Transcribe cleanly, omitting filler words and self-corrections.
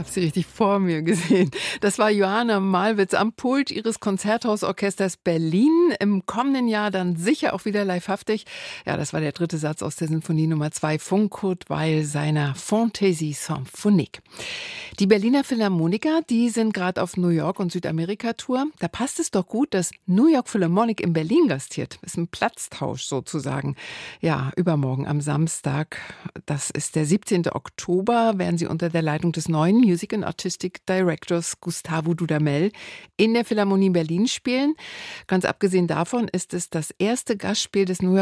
Habe sie richtig vor mir gesehen. Das war Johanna Malwitz am Pult ihres Konzerthausorchesters Berlin. Im kommenden Jahr dann sicher auch wieder livehaftig. Ja, das war der dritte Satz aus der Sinfonie Nummer 2 von Kurt Weill, seiner Fantaisie Symphonique. Die Berliner Philharmoniker, die sind gerade auf New York und Südamerika-Tour. Da passt es doch gut, dass New York Philharmonic in Berlin gastiert. Ist ein Platztausch sozusagen. Ja, übermorgen am Samstag, das ist der 17. Oktober, werden sie unter der Leitung des neuen Music and Artistic Directors Gustavo Dudamel in der Philharmonie Berlin spielen. Ganz abgesehen davon ist es das erste Gastspiel des New York